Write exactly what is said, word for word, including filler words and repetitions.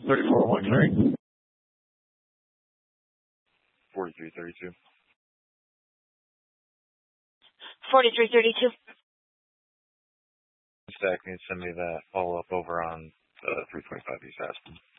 thirty-four one three. forty-three thirty-two. forty-three thirty-two. Stack, can you send me that follow-up over on uh, three twenty-five East Aspen?